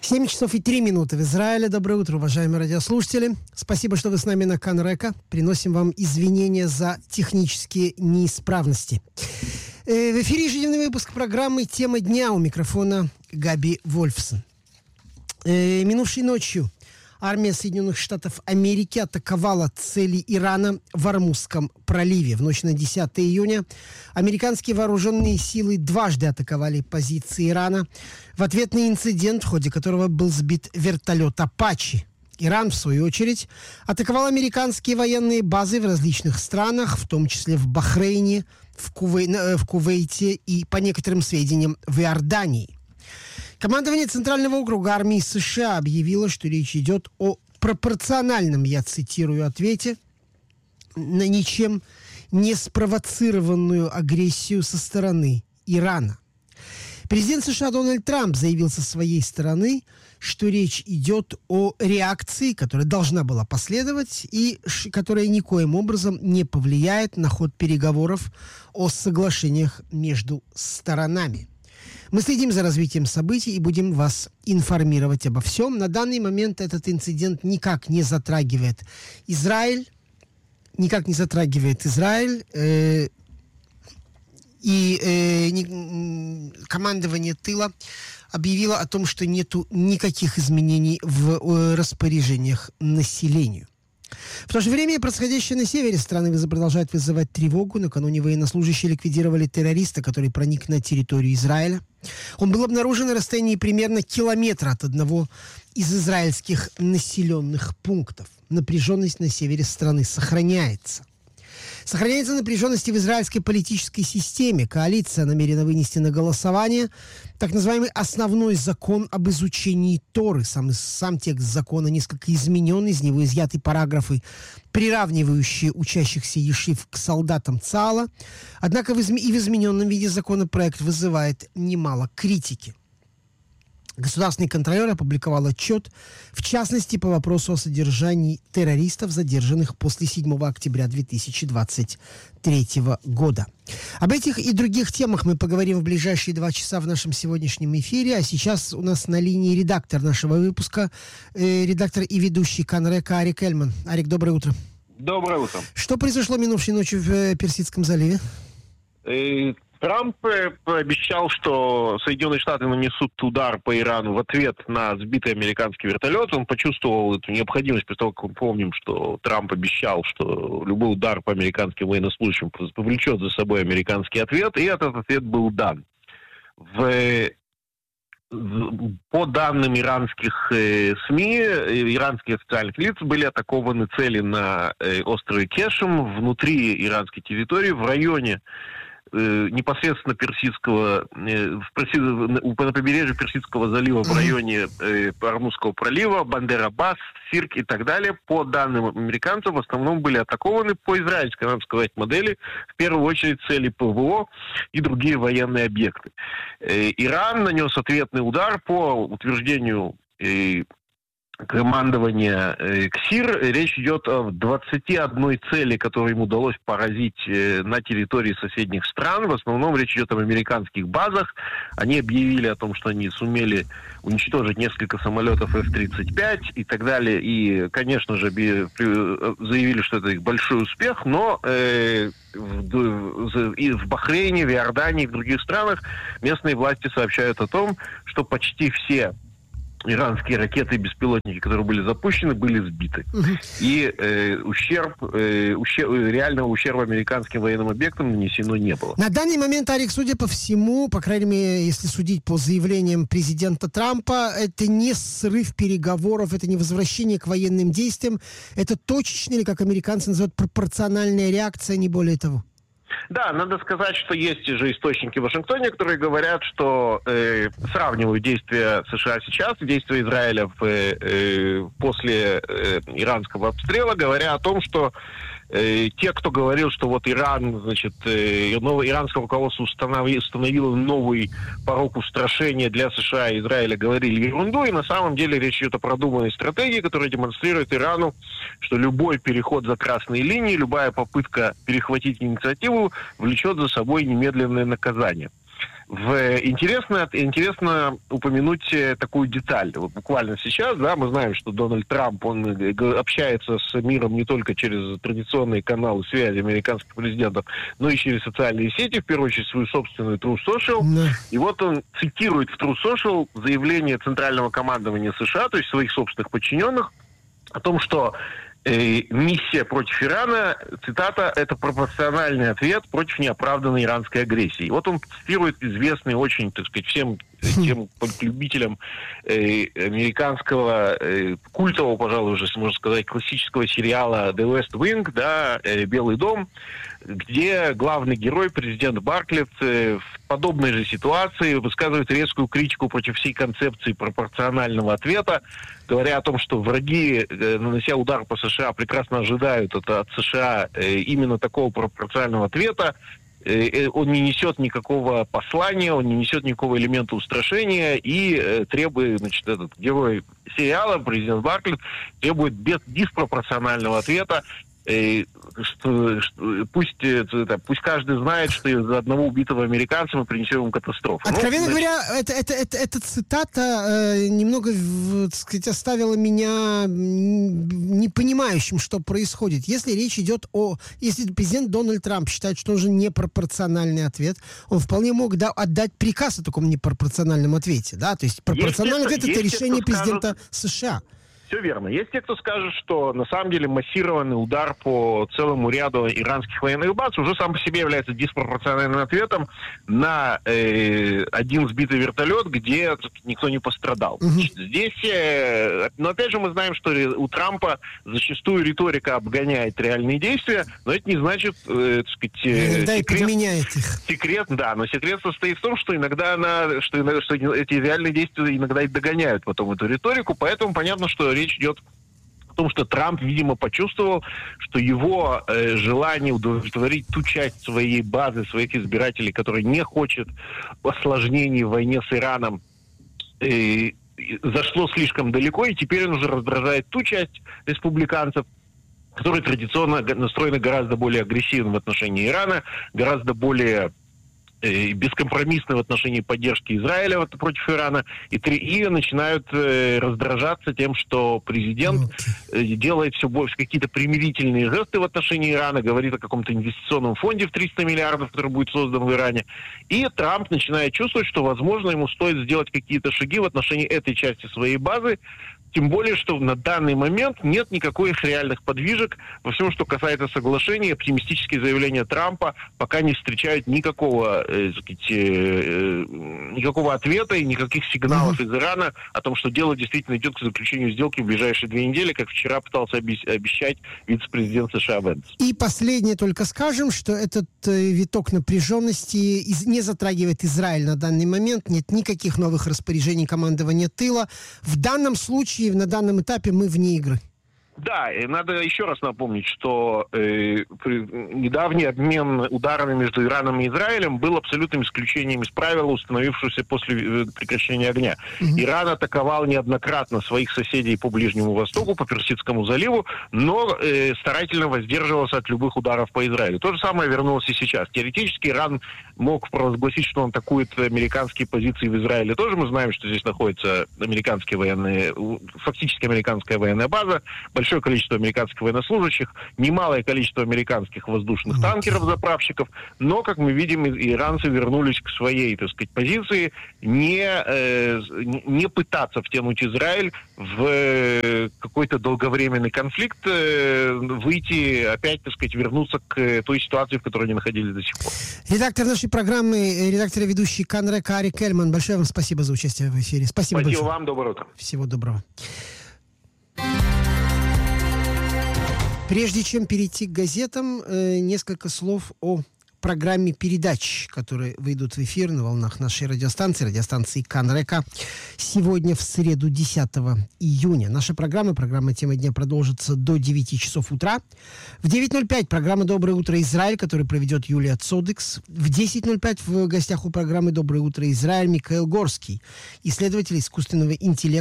7 часов и 3 минуты в Израиле. Доброе утро, уважаемые радиослушатели. Спасибо, что вы с нами на Канрека. Приносим вам извинения за технические неисправности. В эфире ежедневный выпуск программы «Тема дня». У микрофона Габи Вольфсон. Минувшей ночью армия Соединенных Штатов Америки атаковала цели Ирана в Ормузском проливе. В ночь на 10 июня американские вооруженные силы дважды атаковали позиции Ирана в ответный инцидент, в ходе которого был сбит вертолет «Апачи». Иран, в свою очередь, атаковал американские военные базы в различных странах, в том числе в Бахрейне, в Кувейте и, по некоторым сведениям, в Иордании. Командование Центрального округа армии США объявило, что речь идет о пропорциональном, я цитирую, ответе на ничем не спровоцированную агрессию со стороны Ирана. Президент США Дональд Трамп заявил со своей стороны, что речь идет о реакции, которая должна была последовать и которая никоим образом не повлияет на ход переговоров о соглашениях между сторонами. Мы следим за развитием событий и будем вас информировать обо всем. На данный момент этот инцидент никак не затрагивает Израиль. Командование тыла объявило о том, что нету никаких изменений в распоряжениях населению. В то же время происходящее на севере страны продолжает вызывать тревогу. Накануне военнослужащие ликвидировали террориста, который проник на территорию Израиля. Он был обнаружен на расстоянии примерно километра от одного из израильских населенных пунктов. Напряженность на севере страны сохраняется. Сохраняется напряженность и в израильской политической системе. Коалиция намерена вынести на голосование так называемый основной закон об изучении Торы. Сам текст закона несколько изменен, из него изъяты параграфы, приравнивающие учащихся ешив к солдатам ЦААЛа. Однако и в измененном виде законопроект вызывает немало критики. Государственный контролер опубликовал отчет, в частности, по вопросу о содержании террористов, задержанных после 7 октября 2023 года. Об этих и других темах мы поговорим в ближайшие 2 часа в нашем сегодняшнем эфире. А сейчас у нас на линии редактор нашего выпуска, редактор и ведущий Канрека Арик Эльман. Арик, доброе утро. Доброе утро. Что произошло минувшей ночью в Персидском заливе? Трамп пообещал, что Соединенные Штаты нанесут удар по Ирану в ответ на сбитый американский вертолет. Он почувствовал эту необходимость, после того, как мы помним, что Трамп обещал, что любой удар по американским военнослужащим повлечет за собой американский ответ, и этот ответ был дан. По данным иранских СМИ, иранских официальных лиц, были атакованы цели на острове Кешем, внутри иранской территории, в районе непосредственно на побережье Персидского залива, в районе Ормузского пролива, Бандер-Аббас, Сирк и так далее, по данным американцев, в основном были атакованы по израильской, надо сказать, модели, в первую очередь цели ПВО и другие военные объекты. Иран нанес ответный удар по утверждению командования КСИР. Речь идет о 21 цели, которые им удалось поразить на территории соседних стран. В основном речь идет об американских базах. Они объявили о том, что они сумели уничтожить несколько самолетов F-35 и так далее. И, конечно же, заявили, что это их большой успех, но и в Бахрейне, в Иордании и в других странах местные власти сообщают о том, что почти все иранские ракеты и беспилотники, которые были запущены, были сбиты. И реального ущерба американским военным объектам нанесено не было. На данный момент, Арик, судя по всему, по крайней мере, если судить по заявлениям президента Трампа, это не срыв переговоров, это не возвращение к военным действиям, это точечная, или, как американцы называют, пропорциональная реакция, не более того. Да, надо сказать, что есть же источники в Вашингтоне, которые говорят, что сравнивают действия США сейчас и действия Израиля после иранского обстрела, говоря о том, что те, кто говорил, что вот Иран, значит, иранское руководство установило новый порог устрашения для США и Израиля, говорили ерунду, и на самом деле речь идет о продуманной стратегии, которая демонстрирует Ирану, что любой переход за красные линии, любая попытка перехватить инициативу влечет за собой немедленное наказание. Интересно упомянуть такую деталь. Вот буквально сейчас, да, мы знаем, что Дональд Трамп, он общается с миром не только через традиционные каналы связи американских президентов, но и через социальные сети, в первую очередь свою собственную True Social. И вот он цитирует в True Social заявление Центрального командования США, то есть своих собственных подчиненных, о том, что миссия против Ирана, цитата, это пропорциональный ответ против неоправданной иранской агрессии. И вот он цитирует известный очень, так сказать, всем тем любителям американского культового, пожалуй, уже, можно сказать, классического сериала The West Wing, да, «Белый дом», где главный герой, президент Барклет, в подобной же ситуации высказывает резкую критику против всей концепции пропорционального ответа, говоря о том, что враги, нанося удар по США, прекрасно ожидают от США именно такого пропорционального ответа. Он не несет никакого послания, он не несет никакого элемента устрашения и требует, значит, этот герой сериала, президент Барклет, требует диспропорционального ответа. Пусть каждый знает, что из-за одного убитого американца мы принесем ему катастрофу. Откровенно говоря, эта цитата немного, так сказать, оставила меня непонимающим, что происходит. Если речь идет если президент Дональд Трамп считает, что он же непропорциональный ответ, он вполне мог отдать приказ о таком непропорциональном ответе, да? То есть пропорциональный ответ — это решение президента США. Все верно. Есть те, кто скажет, что на самом деле массированный удар по целому ряду иранских военных баз уже сам по себе является диспропорциональным ответом на один сбитый вертолет, где никто не пострадал. Здесь, но опять же мы знаем, что у Трампа зачастую риторика обгоняет реальные действия, но это не значит, так сказать, секрет, да, но секрет состоит в том, что иногда что эти реальные действия иногда и догоняют потом эту риторику, поэтому понятно, что речь идет о том, что Трамп, видимо, почувствовал, что его желание удовлетворить ту часть своей базы, своих избирателей, которые не хочет осложнений в войне с Ираном, зашло слишком далеко, и теперь он уже раздражает ту часть республиканцев, которые традиционно настроены гораздо более агрессивно в отношении Ирана, гораздо более бескомпромиссны в отношении поддержки Израиля против Ирана, и начинают раздражаться тем, что президент делает все больше какие-то примирительные жесты в отношении Ирана, говорит о каком-то инвестиционном фонде в 300 миллиардов, который будет создан в Иране, и Трамп начинает чувствовать, что, возможно, ему стоит сделать какие-то шаги в отношении этой части своей базы, тем более, что на данный момент нет никаких реальных подвижек во всем, что касается соглашений. Оптимистические заявления Трампа пока не встречают никакого ответа и никаких сигналов из Ирана о том, что дело действительно идет к заключению сделки в ближайшие 2 недели, как вчера пытался обещать вице-президент США Венс. И последнее только скажем, что этот виток напряженности не затрагивает Израиль на данный момент. Нет никаких новых распоряжений командования тыла. В данном случае, на данном этапе мы вне игры. Да, и надо еще раз напомнить, что недавний обмен ударами между Ираном и Израилем был абсолютным исключением из правила, установившегося после прекращения огня. Иран атаковал неоднократно своих соседей по Ближнему Востоку, по Персидскому заливу, но старательно воздерживался от любых ударов по Израилю. То же самое вернулось и сейчас. Теоретически Иран мог провозгласить, что он атакует американские позиции в Израиле. Тоже мы знаем, что здесь находится фактически американская военная база, большое количество американских военнослужащих, немалое количество американских воздушных танкеров-заправщиков, но, как мы видим, иранцы вернулись к своей, так сказать, позиции, не пытаться втянуть Израиль в какой-то долговременный конфликт, выйти опять, так сказать, вернуться к той ситуации, в которой они находились до сих пор. Редактор нашей программы, редактор и ведущий Канрека Арик Эльман, большое вам спасибо за участие в эфире. Спасибо большое. Вам, доброе утро. Всего доброго. Прежде чем перейти к газетам, несколько слов о программе передач, которые выйдут в эфир на волнах нашей радиостанции Канрека, сегодня в среду 10 июня. Наша программа «Тема дня» продолжится до 9 часов утра. В 9:05 программа «Доброе утро, Израиль», которую проведет Юлия Цодекс. В 10:05 в гостях у программы «Доброе утро, Израиль» Михаил Горский, исследователь искусственного интеллекта,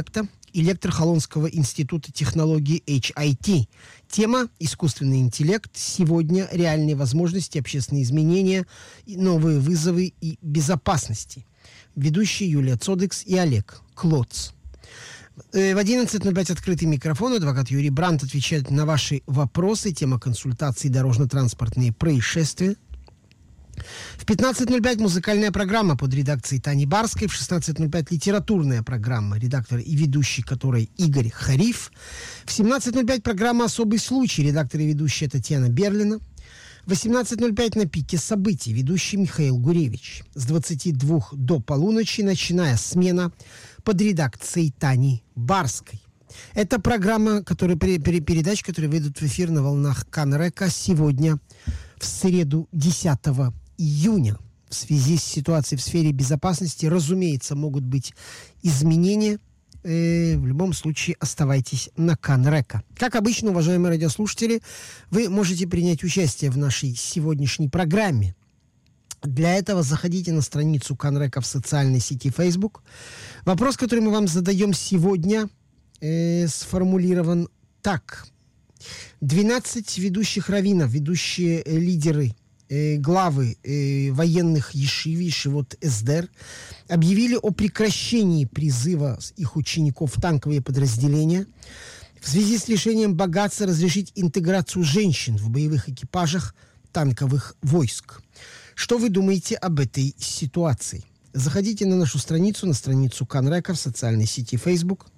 и лектор Холонского института технологий HIT. Тема «Искусственный интеллект. Сегодня. Реальные возможности, общественные изменения, новые вызовы и безопасности». Ведущие Юлия Цодекс и Олег Клоц. В 11:05 открытый микрофон. Адвокат Юрий Брандт отвечает на ваши вопросы. Тема консультаций «Дорожно-транспортные происшествия». В 15:05 музыкальная программа под редакцией Тани Барской. В 16:05 литературная программа, редактор и ведущий которой Игорь Хариф. В 17:05 программа «Особый случай», редактор и ведущая Татьяна Берлина. В 18:05 на пике событий, ведущий Михаил Гуревич. С 22 до полуночи ночная смена под редакцией Тани Барской. Это программа, передач, которые выйдут в эфир на волнах Канрека сегодня, в среду, 10 июня. В связи с ситуацией в сфере безопасности, разумеется, могут быть изменения. В любом случае, оставайтесь на Канрека. Как обычно, уважаемые радиослушатели, вы можете принять участие в нашей сегодняшней программе. Для этого заходите на страницу Канрека в социальной сети Facebook. Вопрос, который мы вам задаем сегодня, сформулирован так. 12 ведущих раввинов, ведущие лидеры, главы военных ешивот Эсдер объявили о прекращении призыва их учеников в танковые подразделения в связи с решением Багаца разрешить интеграцию женщин в боевых экипажах танковых войск. Что вы думаете об этой ситуации? Заходите на нашу страницу, на страницу Канрека в социальной сети Facebook.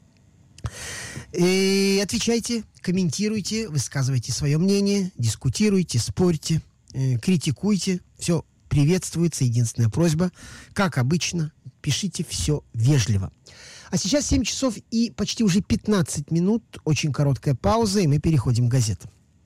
И отвечайте, комментируйте, высказывайте свое мнение, дискутируйте, спорьте, критикуйте. Все приветствуется. Единственная просьба, как обычно, пишите все вежливо. А сейчас 7 часов и почти уже 15 минут. Очень короткая пауза, и мы переходим к газетам.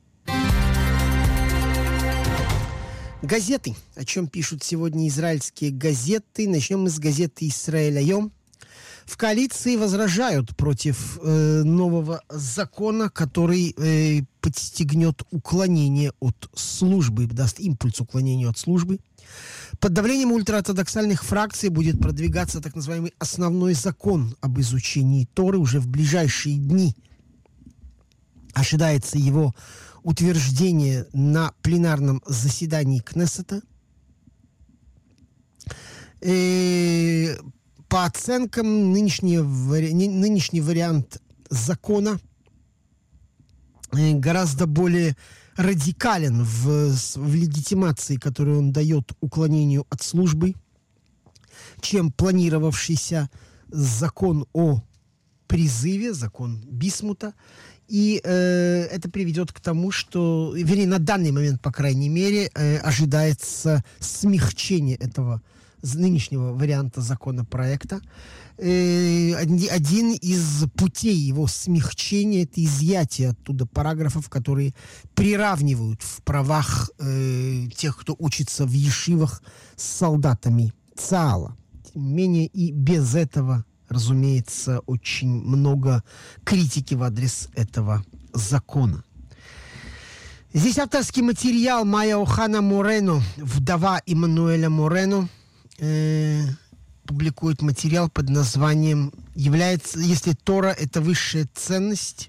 Газеты. О чем пишут сегодня израильские газеты? Начнем мы с газеты «Исраэль Айом». В коалиции возражают против нового закона, который подстегнет уклонение от службы, даст импульс уклонению от службы. Под давлением ультраортодоксальных фракций будет продвигаться так называемый основной закон об изучении Торы. Уже в ближайшие дни ожидается его утверждение на пленарном заседании Кнессета. По оценкам, нынешний вариант закона гораздо более радикален в легитимации, которую он дает уклонению от службы, чем планировавшийся закон о призыве, закон Бисмута. И это приведет к тому, что, вернее, на данный момент, по крайней мере, ожидается смягчение этого нынешнего варианта законопроекта. Один из путей его смягчения — это изъятие оттуда параграфов, которые приравнивают в правах тех, кто учится в ешивах, с солдатами ЦААЛа. Тем не менее, и без этого, разумеется, очень много критики в адрес этого закона. Здесь авторский материал Майя Охана Морено, вдова Иммануэля Морено, публикует материал под названием «Если Тора — это высшая ценность,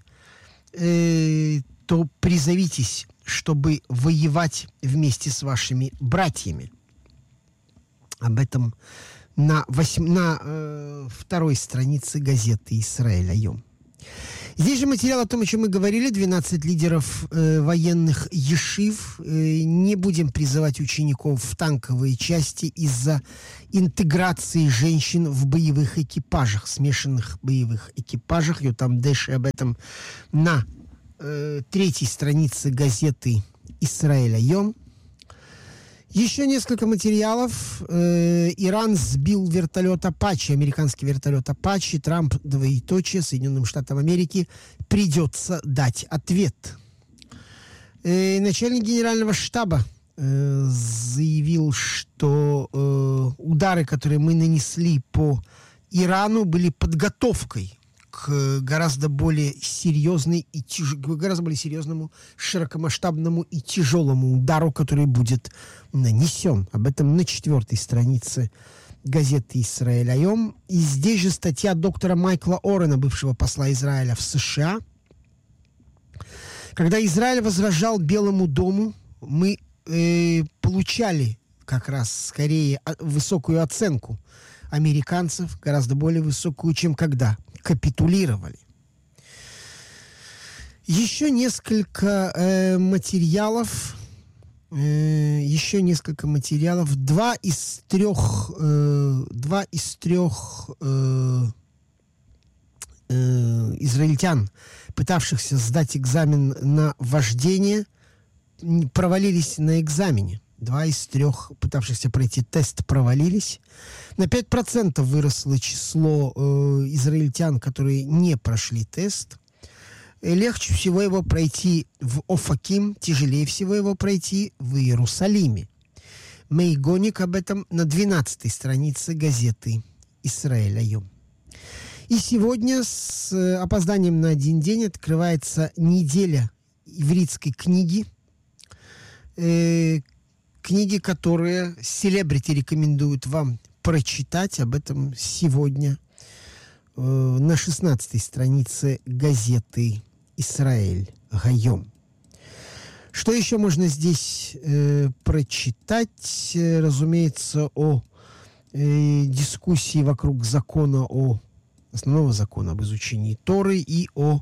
то призовитесь, чтобы воевать вместе с вашими братьями». Об этом на второй странице газеты «Исраэль Айом». Здесь же материал о том, о чем мы говорили. 12 лидеров военных ешив. Не будем призывать учеников в танковые части из-за интеграции женщин в боевых экипажах, смешанных боевых экипажах. Йотам Дэши об этом на третьей странице газеты «Исраэль Айом». Еще несколько материалов. Иран сбил вертолет «Апачи», американский вертолет «Апачи». Трамп, двоеточие, Соединенным Штатам Америки придется дать ответ. Начальник генерального штаба заявил, что удары, которые мы нанесли по Ирану, были подготовкой к гораздо более серьезному, широкомасштабному и тяжелому удару, который будет нанесен. Об этом на 4-й странице газеты «Исраэль Айом». И здесь же статья доктора Майкла Орена, бывшего посла Израиля в США. Когда Израиль возражал Белому дому, мы получали как раз скорее высокую оценку американцев, гораздо более высокую, чем когда капитулировали. Еще несколько материалов. Два из трех израильтян, пытавшихся сдать экзамен на вождение, провалились на экзамене. 2 из 3 пытавшихся пройти тест провалились. На 5% выросло число израильтян, которые не прошли тест. Легче всего его пройти в Офаким, тяжелее всего его пройти в Иерусалиме. Мейгоник об этом на 12-й странице газеты «Исраэль Айом». И сегодня с опозданием на 1 день открывается неделя ивритской книги. Книги, которые селебрити рекомендуют вам прочитать. Об этом сегодня на 16-й странице газеты «Исраэль Айом». Что еще можно здесь прочитать? Разумеется, о дискуссии вокруг основного закона об изучении Торы и о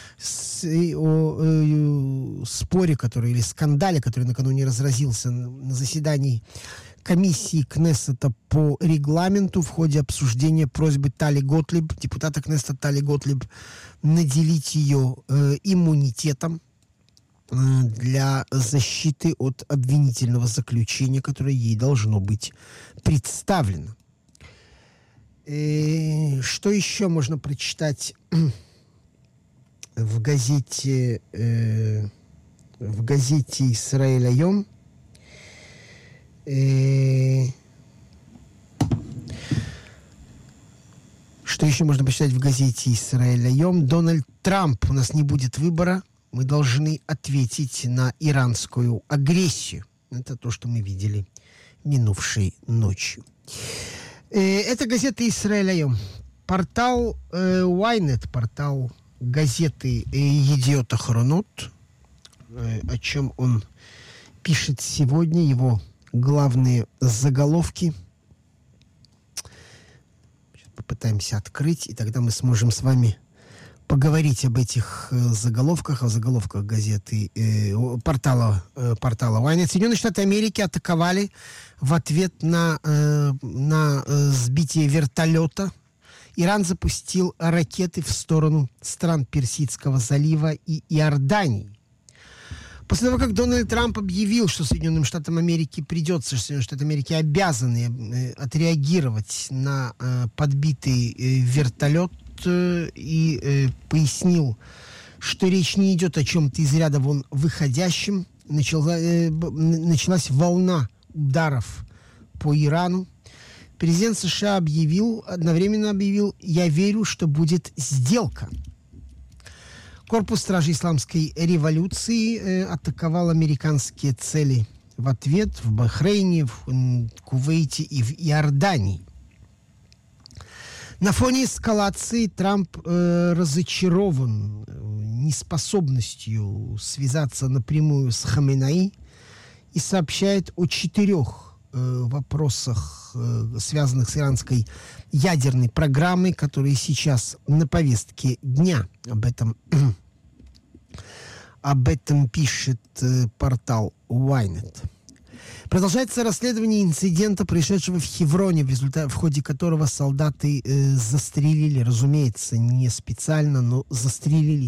споре, или скандале, который накануне разразился на заседании комиссии Кнессета по регламенту в ходе обсуждения просьбы Тали Готлиб, депутата Кнессета Тали Готлиб, наделить ее иммунитетом для защиты от обвинительного заключения, которое ей должно быть представлено. Что еще можно прочитать в газете «Исраэль Айом»? Что еще можно почитать в газете «Исраэль Айом»? Дональд Трамп: у нас не будет выбора, мы должны ответить на иранскую агрессию. Это то, что мы видели минувшей ночью. Это газета «Исраэль Айом». Портал Ynet, портал газеты «Едиот Ахронот», о чем он пишет сегодня, его главные заголовки. Сейчас попытаемся открыть, и тогда мы сможем с вами поговорить об этих заголовках, о заголовках газеты, портала Ynet. Соединенные Штаты Америки атаковали в ответ на сбитие вертолета. Иран запустил ракеты в сторону стран Персидского залива и Иордании. После того, как Дональд Трамп объявил, что Соединенным Штатам Америки придется, что Соединенные Штаты Америки обязаны отреагировать на подбитый вертолет, и пояснил, что речь не идет о чем-то из ряда вон выходящем, началась волна ударов по Ирану. Президент США одновременно объявил: я верю, что будет сделка. Корпус стражей исламской революции атаковал американские цели в ответ в Бахрейне, в Кувейте и в Иордании. На фоне эскалации Трамп разочарован неспособностью связаться напрямую с Хаменеи и сообщает о 4 вопросах, связанных с иранской ядерной программой, которые сейчас на повестке дня. Об этом пишет портал Ynet. Продолжается расследование инцидента, происшедшего в Хевроне, в ходе которого солдаты застрелили, разумеется, не специально, но застрелили